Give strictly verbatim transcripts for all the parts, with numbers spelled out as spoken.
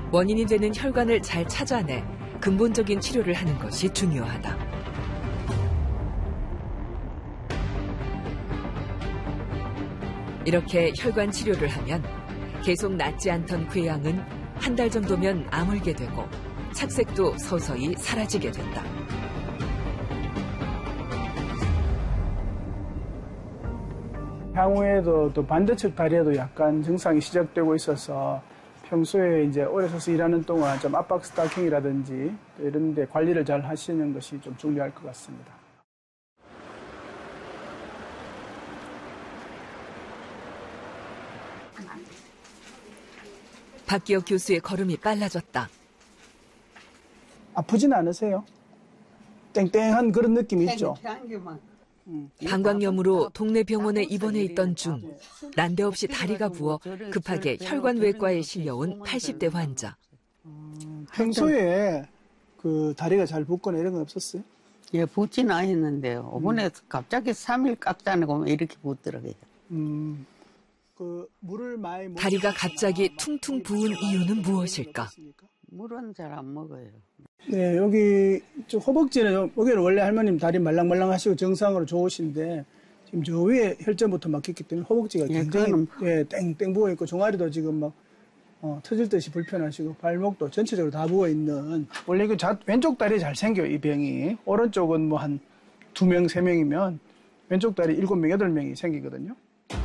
원인이 되는 혈관을 잘 찾아내 근본적인 치료를 하는 것이 중요하다. 이렇게 혈관 치료를 하면 계속 낫지 않던 궤양은 한 달 정도면 아물게 되고 착색도 서서히 사라지게 된다. 향후에도 또 반대측 다리에도 약간 증상이 시작되고 있어서 평소에 이제 오래 서서 일하는 동안 좀 압박 스타킹이라든지 이런 데 관리를 잘 하시는 것이 좀 중요할 것 같습니다. 박기혁 교수의 걸음이 빨라졌다. 아프진 않으세요? 땡땡한 그런 느낌이 있죠? 방광염으로 동네 병원에 입원해 있던 중 난데없이 다리가 부어 급하게 혈관외과에 실려온 팔십 대 환자. 음, 평소에 그 다리가 잘 붓거나 이런 건 없었어요? 예, 붓지는 않았는데요. 이번에 음. 갑자기 삼 일 깎자고 이렇게 붓더라고요. 음, 그 물을 많이 다리가 갑자기 퉁퉁 부은 이유는 무엇일까? 물은 잘 안 먹어요. 네, 여기 저 허벅지는 여기는 원래 할머님 다리 말랑말랑하시고 정상으로 좋으신데 지금 저 위에 혈전부터 막혔기 때문에 허벅지가 굉장히 예, 땡땡 부어 있고 종아리도 지금 막 어, 터질 듯이 불편하시고 발목도 전체적으로 다 부어 있는 원래 그 자, 왼쪽 다리 잘 생겨요, 이 병이. 오른쪽은 뭐 한 두 명, 세 명이면 왼쪽 다리 일곱 명, 여덟 명이 생기거든요.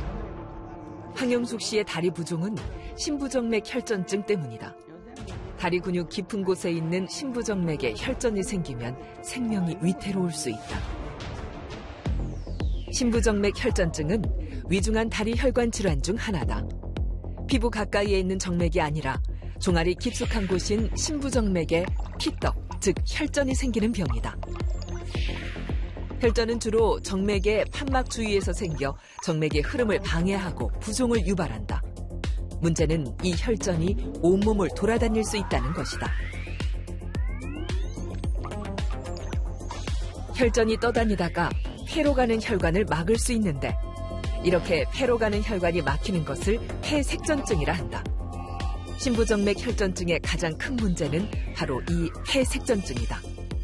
황영숙 씨의 다리 부종은 심부정맥 혈전증 때문이다. 다리 근육 깊은 곳에 있는 심부정맥에 혈전이 생기면 생명이 위태로울 수 있다. 심부정맥 혈전증은 위중한 다리 혈관 질환 중 하나다. 피부 가까이에 있는 정맥이 아니라 종아리 깊숙한 곳인 심부정맥에 피떡, 즉 혈전이 생기는 병이다. 혈전은 주로 정맥의 판막 주위에서 생겨 정맥의 흐름을 방해하고 부종을 유발한다. 문제는 이 혈전이 온몸을 돌아다닐 수 있다는 것이다. 혈전이 떠다니다가 폐로 가는 혈관을 막을 수 있는데 이렇게 폐로 가는 혈관이 막히는 것을 폐색전증이라 한다. 심부정맥 혈전증의 가장 큰 문제는 바로 이 폐색전증이다.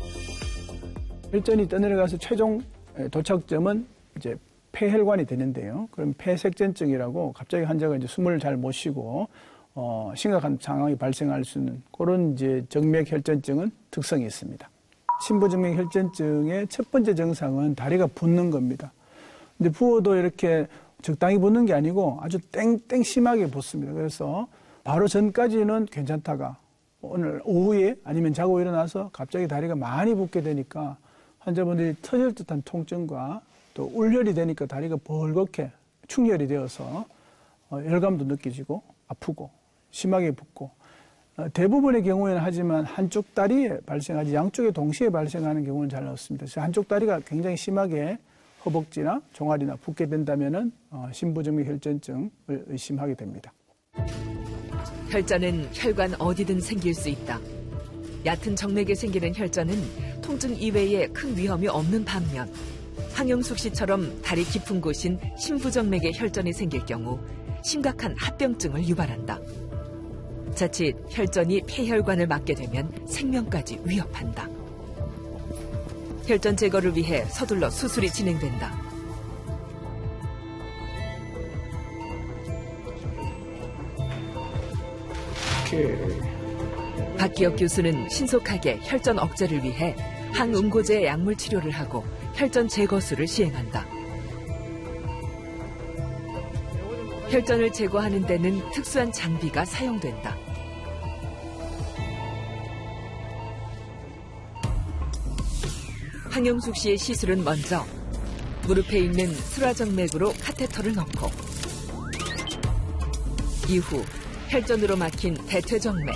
혈전이 떠내려가서 최종 도착점은 이제 폐혈관이 되는데요. 그럼 폐색전증이라고 갑자기 환자가 이제 숨을 잘 못 쉬고 어, 심각한 상황이 발생할 수 있는 그런 이제 정맥혈전증은 특성이 있습니다. 심부정맥혈전증의 첫 번째 증상은 다리가 붓는 겁니다. 근데 부어도 이렇게 적당히 붓는 게 아니고 아주 땡땡 심하게 붓습니다. 그래서 바로 전까지는 괜찮다가 오늘 오후에 아니면 자고 일어나서 갑자기 다리가 많이 붓게 되니까 환자분들이 터질 듯한 통증과 또 울열이 되니까 다리가 벌겋게 충혈이 되어서 열감도 느껴지고 아프고 심하게 붓고 대부분의 경우에는 하지만 한쪽 다리에 발생하지 양쪽에 동시에 발생하는 경우는 잘 없습니다. 그래서 한쪽 다리가 굉장히 심하게 허벅지나 종아리나 붓게 된다면 심부정맥 혈전증을 의심하게 됩니다. 혈전은 혈관 어디든 생길 수 있다. 얕은 정맥에 생기는 혈전은 통증 이외에 큰 위험이 없는 반면 황영숙 씨처럼 다리 깊은 곳인 심부정맥에 혈전이 생길 경우 심각한 합병증을 유발한다. 자칫 혈전이 폐혈관을 막게 되면 생명까지 위협한다. 혈전 제거를 위해 서둘러 수술이 진행된다. 오케이. 박기혁 교수는 신속하게 혈전 억제를 위해 항응고제 약물 치료를 하고 혈전 제거술을 시행한다. 혈전을 제거하는 데는 특수한 장비가 사용된다. 황영숙 씨의 시술은 먼저 무릎에 있는 수라정맥으로 카테터를 넣고 이후 혈전으로 막힌 대퇴정맥,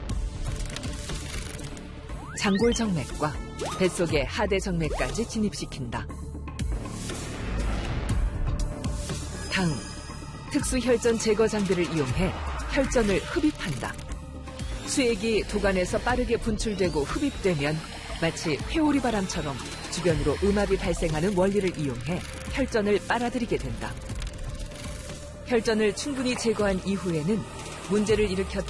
장골정맥과 뱃속의 하대정맥까지 진입시킨다. 다음, 특수혈전 제거 장비를 이용해 혈전을 흡입한다. 수액이 도관에서 빠르게 분출되고 흡입되면 마치 회오리 바람처럼 주변으로 음압이 발생하는 원리를 이용해 혈전을 빨아들이게 된다. 혈전을 충분히 제거한 이후에는 문제를 일으켰던